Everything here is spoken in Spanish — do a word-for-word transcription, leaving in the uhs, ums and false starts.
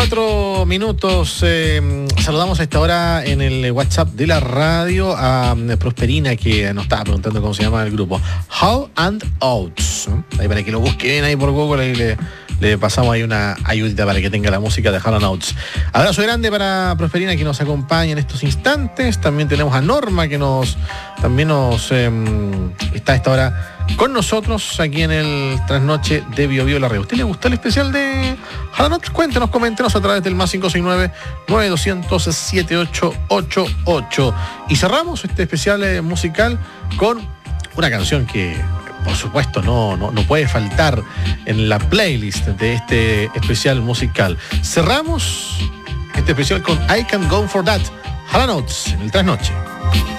Cuatro minutos. Eh, saludamos a esta hora en el WhatsApp de la radio a Prosperina, que nos estaba preguntando cómo se llama el grupo. How and Oates. Ahí para que lo busquen ahí por Google, ahí le, le pasamos ahí una ayudita para que tenga la música de How and Oates. Abrazo grande para Prosperina, que nos acompaña en estos instantes. También tenemos a Norma, que nos también nos eh, está a esta hora con nosotros aquí en el Trasnoche de Bio Bio La Radio. ¿A usted le gustó el especial de How? Cuéntenos, coméntenos a través del más cinco seis nueve, nueve dos cero cero, siete ocho ocho ocho. Y cerramos este especial eh, musical con una canción que, por supuesto, no, no, no puede faltar en la playlist de este especial musical. Cerramos este especial con I Can Go For That, How and Oates, en el Trasnoche.